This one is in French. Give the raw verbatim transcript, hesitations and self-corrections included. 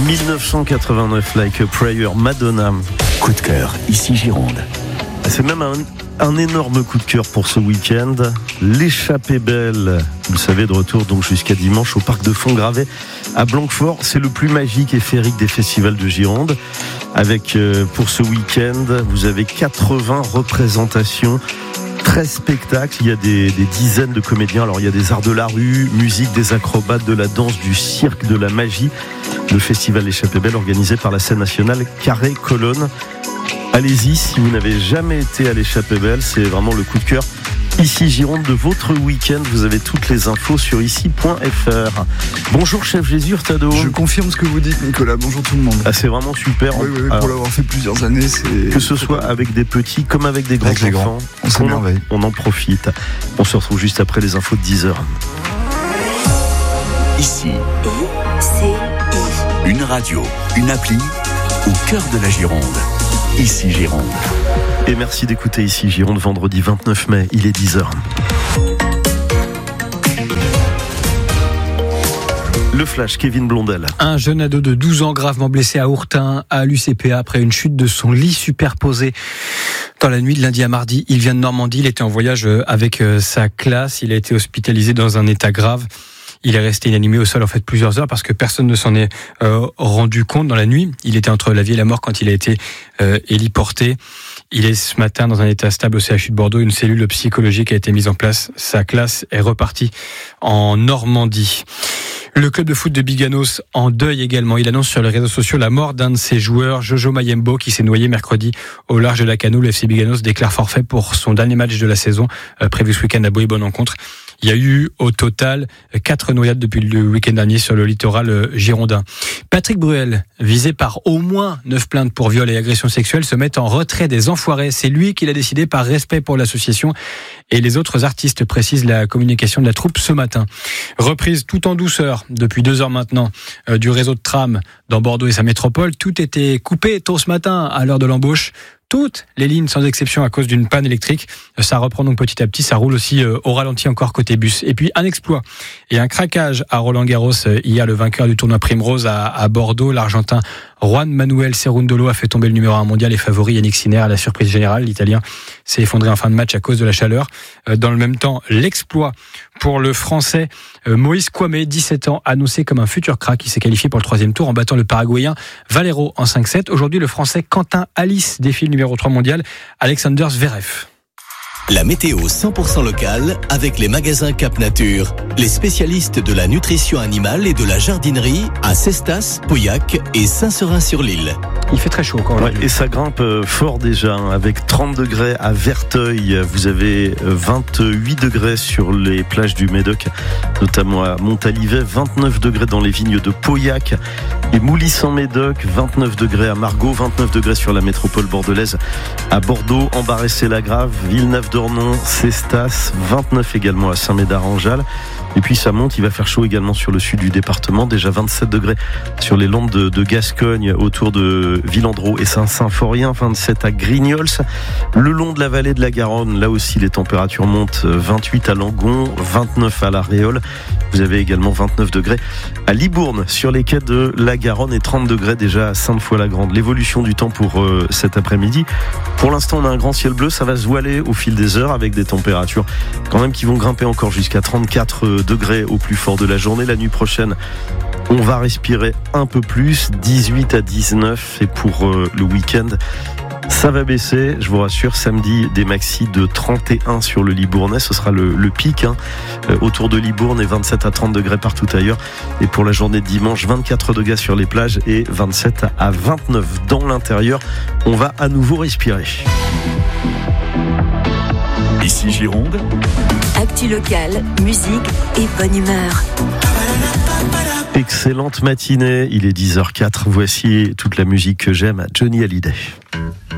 dix-neuf cent quatre-vingt-neuf, Like a Prayer, Madonna. Coup de cœur, ici Gironde. C'est même un, un énorme coup de cœur pour ce week-end. L'échappée belle, vous le savez, de retour donc jusqu'à dimanche au parc de Fontgravé à Blanquefort. C'est le plus magique et féerique des festivals de Gironde. Avec, euh, pour ce week-end, vous avez quatre-vingts représentations, treize spectacles, il y a des, des dizaines de comédiens. Alors il y a des arts de la rue, musique, des acrobates, de la danse, du cirque, de la magie. Le festival L'échappée belle organisé par la scène nationale Carré Colonne. Allez-y, si vous n'avez jamais été à l'Échappée belle, c'est vraiment le coup de cœur ici Gironde de votre week-end. Vous avez toutes les infos sur ici point f r. Bonjour chef Jésus Hurtado. Je confirme ce que vous dites Nicolas, bonjour tout le monde. Ah, c'est vraiment super. Oui, oui, oui, pour l'avoir fait plusieurs années, c'est... Que ce soit avec des petits comme avec des grands avec enfants, on s'émerveille. On en profite. On se retrouve juste après les infos de dix heures. Ici, I C I. Une radio, une appli, au cœur de la Gironde. Ici Gironde. Et merci d'écouter ici Gironde, vendredi vingt-neuf mai, il est dix heures. Le flash, Kevin Blondel. Un jeune ado de douze ans gravement blessé à Ourtin, à l'U C P A, après une chute de son lit superposé. Dans la nuit de lundi à mardi, il vient de Normandie, il était en voyage avec sa classe, il a été hospitalisé dans un état grave. Il est resté inanimé au sol en fait plusieurs heures parce que personne ne s'en est euh, rendu compte dans la nuit. Il était entre la vie et la mort quand il a été euh, héliporté. Il est ce matin dans un état stable au C H U de Bordeaux. Une cellule psychologique a été mise en place. Sa classe est repartie en Normandie. Le club de foot de Biganos en deuil également. Il annonce sur les réseaux sociaux la mort d'un de ses joueurs, Jojo Mayembo, qui s'est noyé mercredi au large de la Canoë. Le F C Biganos déclare forfait pour son dernier match de la saison, euh, prévu ce week-end à Boï-Bonne-Rencontre. Il y a eu au total quatre noyades depuis le week-end dernier sur le littoral girondin. Patrick Bruel, visé par au moins neuf plaintes pour viol et agression sexuelle, se met en retrait des Enfoirés. C'est lui qui l'a décidé par respect pour l'association et les autres artistes, précise la communication de la troupe ce matin. Reprise tout en douceur depuis deux heures maintenant euh, du réseau de tram dans Bordeaux et sa métropole. Tout était coupé tôt ce matin à l'heure de l'embauche. Toutes les lignes sans exception à cause d'une panne électrique. Ça reprend donc petit à petit, ça roule aussi au ralenti encore côté bus. Et puis un exploit et un craquage à Roland-Garros hier, le vainqueur du tournoi Primrose à, à Bordeaux, l'Argentin Juan Manuel Cerundolo a fait tomber le numéro un mondial et favori Yannick Sinner à la surprise générale. L'Italien s'est effondré en fin de match à cause de la chaleur. Dans le même temps, l'exploit pour le Français Moïse Kouamé, dix-sept ans, annoncé comme un futur crack. Il s'est qualifié pour le troisième tour en battant le Paraguayen Valero en cinq sept. Aujourd'hui, le Français Quentin Alice défie le numéro trois mondial Alexander Zverev. La météo cent pour cent locale avec les magasins Cap Nature, les spécialistes de la nutrition animale et de la jardinerie à Cestas, Pauillac et Saint-Seurin-sur-l'Île. Il fait très chaud encore. Ouais, et ça grimpe fort déjà, hein, avec trente degrés à Verteuil. Vous avez vingt-huit degrés sur les plages du Médoc, notamment à Montalivet, vingt-neuf degrés dans les vignes de Pauillac et Moulis-en-Médoc, vingt-neuf degrés à Margaux, vingt-neuf degrés sur la métropole bordelaise à Bordeaux, Embarré-la-Grave, Villeneuve-d'Ornon, Cestas, vingt-neuf également à Saint-Médard-en-Jalles. Et puis ça monte, il va faire chaud également sur le sud du département, déjà vingt-sept degrés sur les landes de, de Gascogne autour de Villandreau et Saint-Symphorien, vingt-sept à Grignols. Le long de la vallée de la Garonne, là aussi les températures montent, vingt-huit à Langon, vingt-neuf à La Réole. Vous avez également vingt-neuf degrés à Libourne sur les quais de la Garonne et trente degrés déjà à Sainte-Foy-la-Grande. L'évolution du temps pour euh, cet après-midi. Pour l'instant, on a un grand ciel bleu, ça va se voiler au fil des heures avec des températures quand même qui vont grimper encore jusqu'à trente-quatre degrés au plus fort de la journée. La nuit prochaine, on va respirer un peu plus, dix-huit à dix-neuf, et pour euh, le week-end, ça va baisser, je vous rassure. Samedi, des maxis de trente et un sur le Libournais, ce sera le, le pic hein, euh, autour de Libourne, et vingt-sept à trente degrés partout ailleurs. Et pour la journée de dimanche, vingt-quatre degrés sur les plages et vingt-sept à vingt-neuf dans l'intérieur. On va à nouveau respirer. Ici Gironde. Actu locale, musique et bonne humeur. Excellente matinée, il est dix heures zéro quatre. Voici toute la musique que j'aime à Johnny Hallyday.